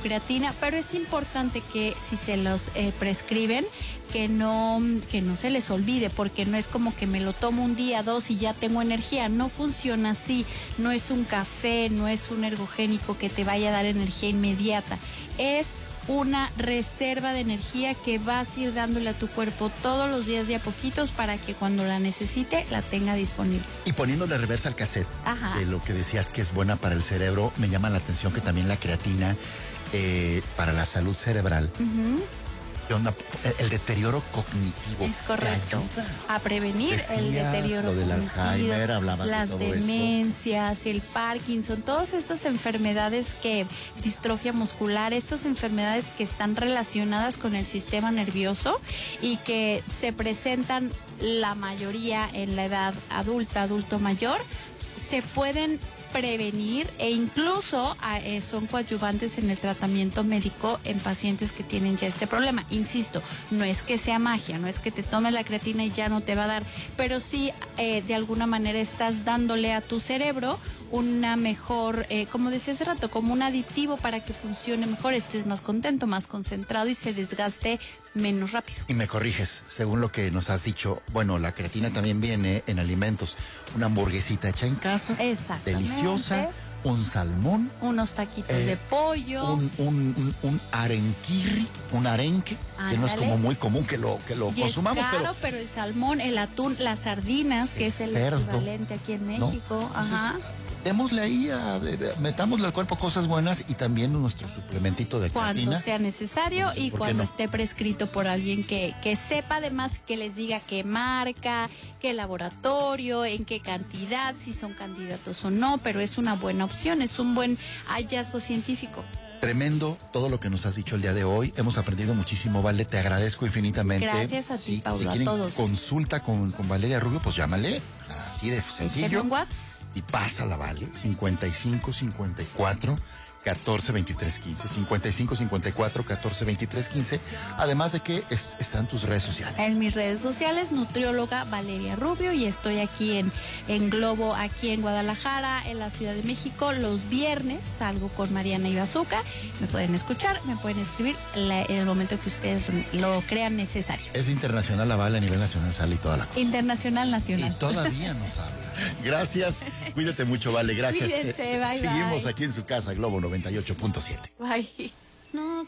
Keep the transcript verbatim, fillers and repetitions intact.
creatina, pero es importante que si se los eh, prescriben, que no, que no se les olvide, porque no es como que me lo tomo un día, dos y ya tengo energía. No funciona así. No es un café, no es un ergogénico que te vaya a dar energía inmediata. Es una reserva de energía que vas a ir dándole a tu cuerpo todos los días de a poquitos para que cuando la necesite la tenga disponible. Y poniéndole reversa al cassette, Ajá. de lo que decías que es buena para el cerebro, me llama la atención que también la creatina eh, para la salud cerebral. Uh-huh. Onda, el deterioro cognitivo. Es correcto. Te ayuda. A prevenir Decías el deterioro lo del cognitivo, Alzheimer, hablabas las de todo demencias, esto. el Parkinson, todas estas enfermedades que, distrofia muscular, estas enfermedades que están relacionadas con el sistema nervioso y que se presentan la mayoría en la edad adulta, adulto mayor, se pueden prevenir e incluso eh, son coadyuvantes en el tratamiento médico en pacientes que tienen ya este problema. Insisto, no es que sea magia, no es que te tomes la creatina y ya no te va a dar, pero sí eh, de alguna manera estás dándole a tu cerebro una mejor, eh, como decía hace rato, como un aditivo para que funcione mejor, estés más contento, más concentrado y se desgaste menos rápido. Y me corriges, según lo que nos has dicho, bueno, la creatina también viene en alimentos. Una hamburguesita hecha en casa, deliciosa, un salmón, unos taquitos eh, de pollo, un, un, un, un arenquirri, un arenque, Ándale. que no es como muy común que lo, que lo y consumamos. Es caro, pero, pero el salmón, el atún, las sardinas, que el es el cerdo, equivalente aquí en México, ¿no? ajá. Entonces, démosle ahí, a, metámosle al cuerpo cosas buenas y también nuestro suplementito de creatina. Cuando sea necesario y cuando no? esté prescrito por alguien que, que sepa, además que les diga qué marca, qué laboratorio, en qué cantidad, si son candidatos o no, pero es una buena opción, es un buen hallazgo científico. Tremendo todo lo que nos has dicho el día de hoy. Hemos aprendido muchísimo, Vale. Te agradezco infinitamente. Gracias a ti, si, Paulo, si a quieren todos. consulta con, con Valeria Rubio, pues llámale. Así de sencillo. Échale un WhatsApp. Y pásala, Vale. cincuenta y cinco cincuenta y cuatro catorce veintitrés quince. cincuenta y cinco cincuenta y cuatro catorce veintitrés quince. Además de que es, están tus redes sociales. En mis redes sociales, nutrióloga Valeria Rubio, y estoy aquí en, en Globo, aquí en Guadalajara, en la Ciudad de México. Los viernes salgo con Mariana Ibazuca. Me pueden escuchar, me pueden escribir la, en el momento que ustedes lo, lo crean necesario. Es internacional la Vale, a nivel nacional sale y toda la cosa. Internacional, nacional. Y todavía nos habla. Gracias. Cuídate mucho, Vale. Gracias. Cuídense, eh, bye, seguimos bye. aquí en su casa, Globo noventa y ocho punto siete. Bye. No.